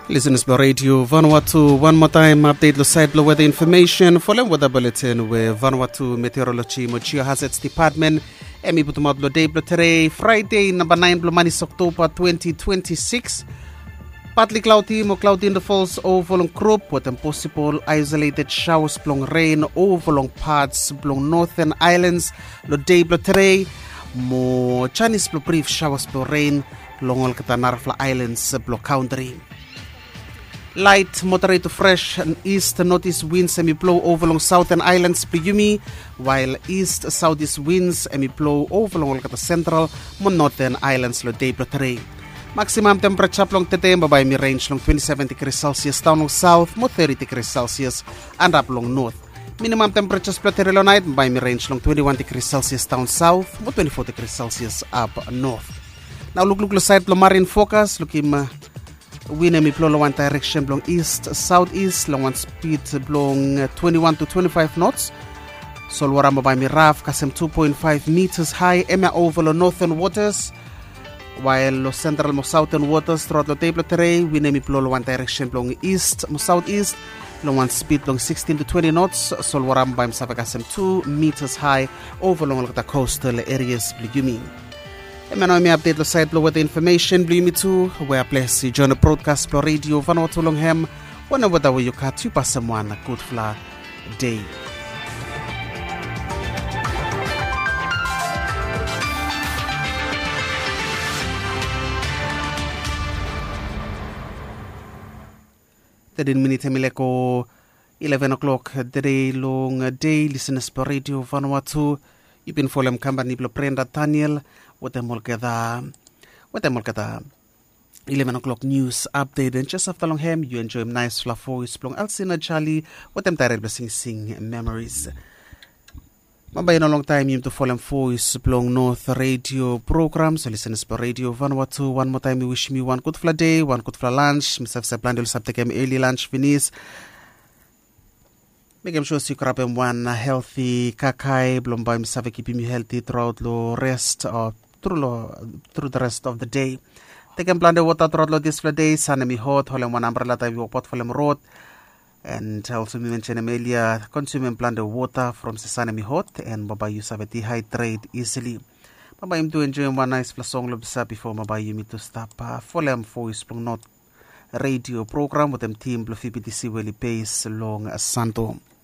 Listeners to Radio Vanuatu, one more time update the site weather information. Following weather bulletin with Vanuatu Meteorology Mochio Hazards Department. Emi Butumadlo Day today, Friday, number 9 Manis October 2026. Partly cloudy, more cloudy in the falls over long crop with possible isolated showers, blong rain over long parts, blong northern islands. Lo day today, more Chinese brief showers, blong rain, long all Katanarfla Islands, blong country. Light, moderate to fresh and east northeast winds semi-blow over long southern islands Piyumi, while east southeast winds semi-blow over long the central northern islands lo day today. Maximum temperature long today by mi range long 27 degrees Celsius down long south, mo 30 degrees Celsius and up long north. Minimum temperatures today lo night by mi range long 21 degrees Celsius down south, mo 24 degrees Celsius up north. Now look side lo marine focus looking wind may blow one direction blowing east southeast long one speed blowing 21 to 25 knots. Solwarama by me rough kasem 2.5 meters high emma over the northern waters, while the central mo southern waters throughout the table today wind may blow one direction blowing east mo southeast long one speed blowing 16 to 20 knots. Solwarama by me kasem 2 meters high over long the coastal areas Bligumi. And now me update the site with the information Blue Me too, where place you join the broadcast for Radio Vanuatu Longham, whenever that way you cut you pass someone a good fla day. Minute mileko 11 o'clock day long day listeners for Radio Vanuatu. You've been following company Brenda Daniel with them all gather 11 o'clock news update, and just after long ham you enjoy nice fluff voice blong Alcina Charlie with them direct sing memories. Mabay no long time you to follow voice blong North radio program, so listen to Radio Vanuatu. One more time we wish me one good fla day, one good fla lunch. Myself say plan to take early lunch finish. Make sure you grab one healthy kakai blom by myself keeping me healthy throughout the rest of through the rest of the day. Take and plan the water throughout this day. Sun me hot, hold one umbrella that we pot for them road. And also we mentioned earlier, consume and plan the water from the sun me hot and baba you have dehydrate easily. Baba him to enjoy one nice song before baba you need to stop for them voice from not radio program with them team BTC Willie Pace long as Santo.